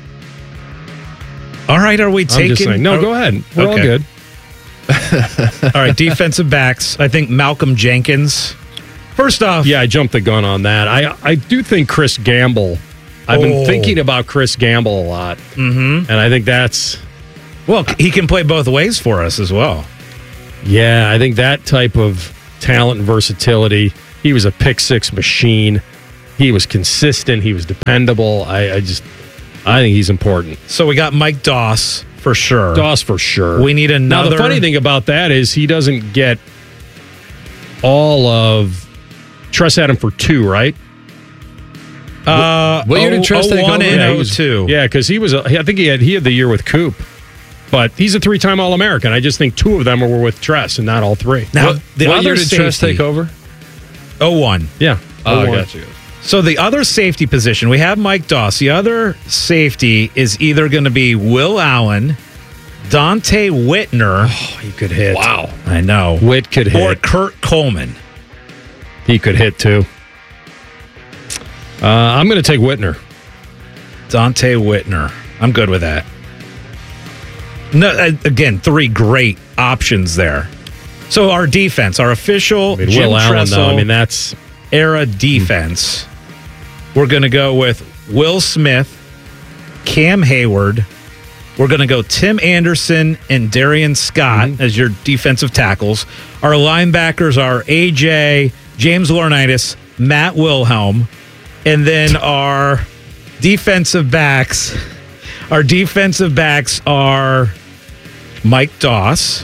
All right, are we I'm taking... just saying. No, are- go ahead. We're all Okay. good. All right, defensive backs. I think Malcolm Jenkins. First off... Yeah, I jumped the gun on that. I, I do think Chris Gamble... I've been Oh. thinking about Chris Gamble a lot. Mm-hmm. And I think that's... Well, he can play both ways for us as well. Yeah, I think that type of talent and versatility. He was a pick six machine. He was consistent. He was dependable. I, I just... I think he's important. So we got Mike Doss for sure. Doss for sure. We need another... Now, the funny thing about that is he doesn't get all of... Tress had him for two, right? Uh, What year did oh- Tress take oh one over? and Yeah, he oh was- two. Yeah, because he was. A, I think he had he had the year with Coop, but he's a three-time All-American. I just think two of them were with Tress and not all three. Now, what, the what other year did Tress safety- take over? oh one. Yeah. Oh, I one. got you. So the other safety position, we have Mike Doss. The other safety is either going to be Will Allen, Dante Whitner. Oh, he could hit. Wow. I know. Whit could hit. Or Kurt Coleman. He could hit too. Uh, I'm going to take Whitner. Dante Whitner. I'm good with that. No, uh, again, three great options there. So our defense, our official I mean, Jim Will Allen, Tressel though. I mean, that's era defense. We're going to go with Will Smith, Cam Hayward. We're going to go Tim Anderson and Darian Scott Mm-hmm. as your defensive tackles. Our linebackers are A J, James Laurinaitis, Matt Wilhelm, and then our defensive backs. Our defensive backs are Mike Doss,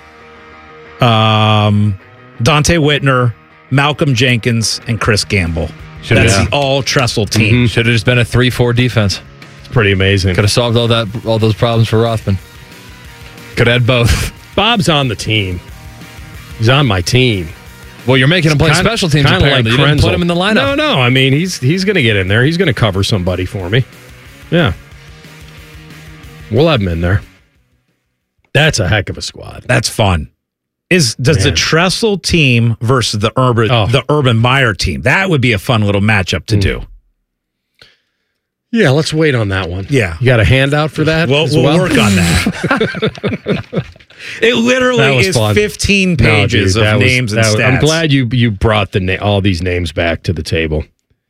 um, Dante Whitner, Malcolm Jenkins, and Chris Gamble. Should've- That's yeah. the all Tressel team. Mm-hmm. Should have just been a three four defense. it's pretty amazing. Could have solved all that, all those problems for Rothman. Could have had both. Bob's on the team. He's on my team. Well, you're making him play Kinda- special teams. kinda Apparently, like you didn't Krenzel. put him in the lineup. No, no. I mean, he's he's going to get in there. He's going to cover somebody for me. Yeah, we'll have him in there. That's a heck of a squad. That's fun. Is does the Man. Tressel team versus the Urban Oh. the Urban Meyer team? That would be a fun little matchup to Mm. do. Yeah, let's wait on that one. Yeah. You got a handout for that? Well, as we'll well? work on that. It That literally was is fun. fifteen No, pages dude, that of was- names and that was- stats. I'm glad you you brought the na- all these names back to the table.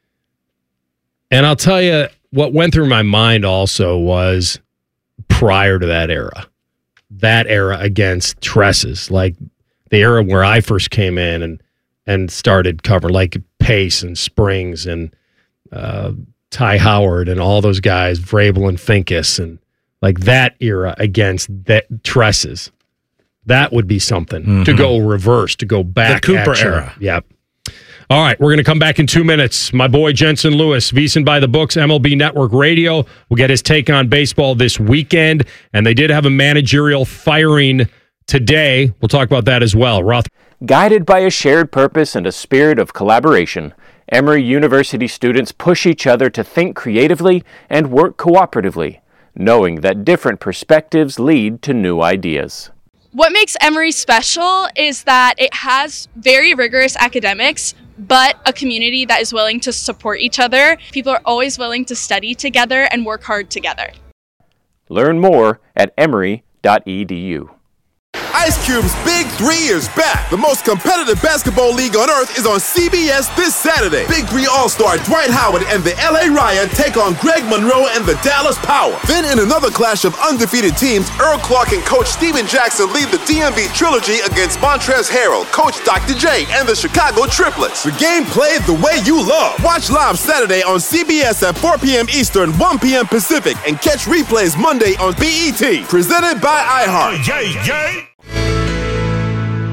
And I'll tell you what went through my mind also was prior to that era, that era against Tresses, like the era where I first came in and and started covering, like Pace and Springs and uh, Ty Howard and all those guys, Vrabel and Finkus, and like that era against that Tresses. That would be something Mm-hmm. to go reverse, to go back. Cooper at you. era. Yep. All right, we're going to come back in two minutes. My boy Jensen Lewis, VSiN by the Books, M L B Network Radio, will get his take on baseball this weekend. And they did have a managerial firing today. We'll talk about that as well. Roth. Guided by a shared purpose and a spirit of collaboration, Emory University students push each other to think creatively and work cooperatively, knowing that different perspectives lead to new ideas. What makes Emory special is that it has very rigorous academics, but a community that is willing to support each other. People are always willing to study together and work hard together. Learn more at emory dot e d u. Ice Cube's Big Three is back. The most competitive basketball league on earth is on C B S this Saturday. Big Three All-Star Dwight Howard and the L A Ryan take on Greg Monroe and the Dallas Power. Then in another clash of undefeated teams, Earl Clark and Coach Steven Jackson lead the D M V Trilogy against Montrezl Harrell, Coach Doctor J, and the Chicago Triplets. The game played the way you love. Watch live Saturday on C B S at four p.m. Eastern, one p.m. Pacific, and catch replays Monday on B E T. Presented by iHeart. Yay, yay.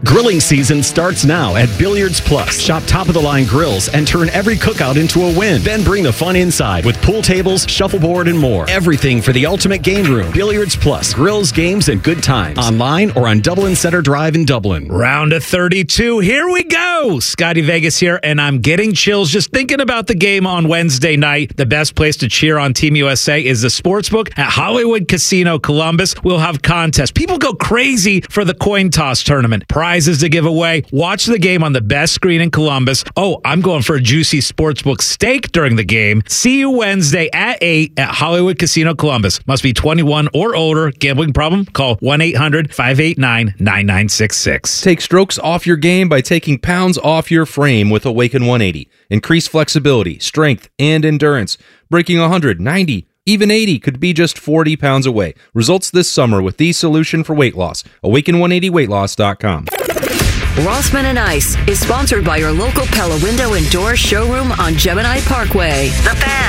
Grilling season starts now at Billiards Plus. Shop top-of-the-line grills and turn every cookout into a win. Then bring the fun inside with pool tables, shuffleboard, and more. Everything for the ultimate game room. Billiards Plus. Grills, games, and good times. Online or on Dublin Center Drive in Dublin. Round of thirty-two. Here we go. Scotty Vegas here, and I'm getting chills just thinking about the game on Wednesday night. The best place to cheer on Team U S A is the Sportsbook at Hollywood Casino Columbus. We'll have contests. People go crazy for the coin toss tournament. Prizes to give away. Watch the game on the best screen in Columbus. Oh, I'm going for a juicy Sportsbook steak during the game. See you Wednesday at eight at Hollywood Casino Columbus. Must be twenty-one or older. Gambling problem? Call one eight hundred five eight nine nine nine six six. Take strokes off your game by taking pounds off your frame with Awaken one eighty. Increase flexibility, strength, and endurance. Breaking one hundred, ninety, even eighty could be just forty pounds away. Results this summer with the solution for weight loss. Awaken one eighty weight loss dot com. Rossman and Ice is sponsored by your local Pella Window and Door showroom on Gemini Parkway. The Fan.